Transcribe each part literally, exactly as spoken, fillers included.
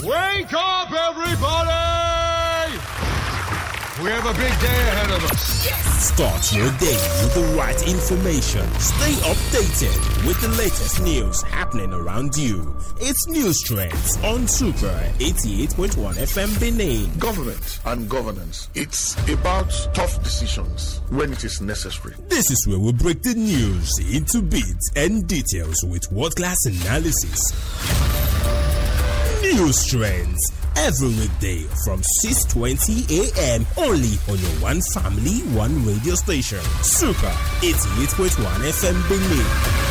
Wake up, everybody! We have a big day ahead of us. Yes! Start your day with the right information. Stay updated with the latest news happening around you. It's News Trends on Super eighty-eight point one F M Benin. Government and governance. It's about tough decisions when it is necessary. This is where we break the news into bits and details with world-class analysis. News Trends every weekday from six twenty a.m. only on your one family, one radio station. Super eighty-eight point one F M Benin.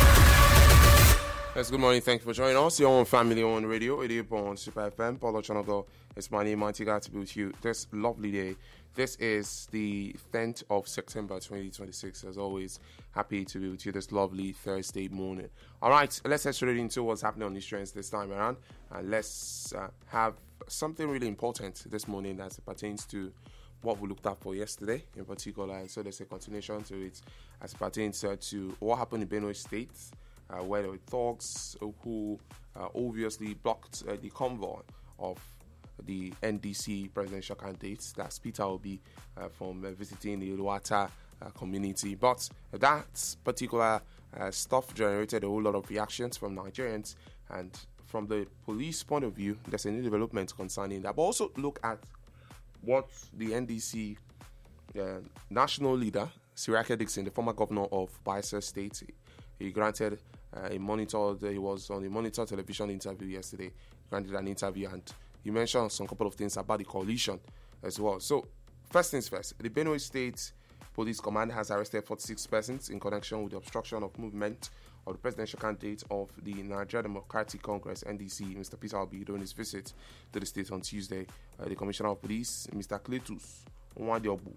Yes, good morning. Thank you for joining us. Your own family on radio, eighty-eight point one Super F M. Paulo Chanogo. It's my name, Auntie. Glad to be with you this lovely day. This is the tenth of September twenty twenty-six. As always, happy to be with you this lovely Thursday morning. All right, let's head straight into what's happening on these trends this time around. And let's uh, have something really important this morning as it pertains to what we looked at for yesterday in particular. And so there's a continuation to it as it pertains uh, to what happened in Benue State, uh, where there were thugs who uh, obviously blocked uh, the convoy of the N D C presidential candidates, that's Peter Obi, uh, from uh, visiting the Uluwata uh, community. But that particular uh, stuff generated a whole lot of reactions from Nigerians, and from the police point of view, there's a new development concerning that. But also look at what the N D C uh, national leader, Sirake Dixon, the former governor of Bayelsa State, he granted uh, a monitor, he was on a monitor television interview yesterday, granted an interview, and he mentioned some couple of things about the coalition as well. So, first things first, the Benue State Police Command has arrested forty-six persons in connection with the obstruction of movement of the presidential candidate of the Nigeria Democratic Congress, N D C, Mister Peter Obi, during his visit to the state on Tuesday. Uh, the Commissioner of Police, Mister Cletus Nwadiobu,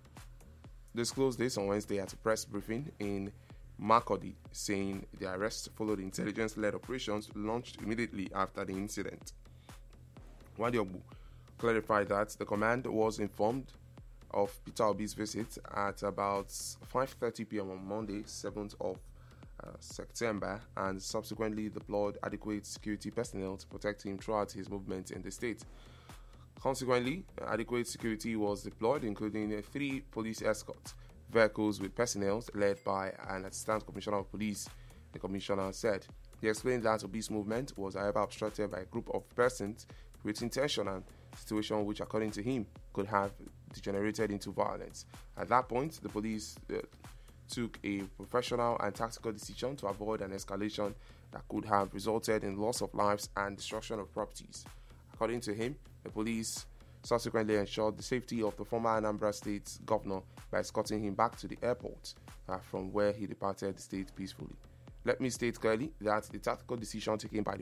disclosed this on Wednesday at a press briefing in Makurdi, saying the arrest followed intelligence-led operations launched immediately after the incident. Nwadiobu clarified that the command was informed of Peter Obi's visit at about five thirty p.m. on Monday, seventh of uh, September, and subsequently deployed adequate security personnel to protect him throughout his movement in the state. Consequently, adequate security was deployed, including uh, three police escort vehicles with personnel led by an assistant commissioner of police, the commissioner said. He explained that Obi's movement was, however, obstructed by a group of persons with intention, and situation which, according to him, could have degenerated into violence. At that point, the police uh, took a professional and tactical decision to avoid an escalation that could have resulted in loss of lives and destruction of properties. According to him, the police subsequently ensured the safety of the former Anambra State governor by escorting him back to the airport, uh, from where he departed the state peacefully. Let me state clearly that the tactical decision taken by the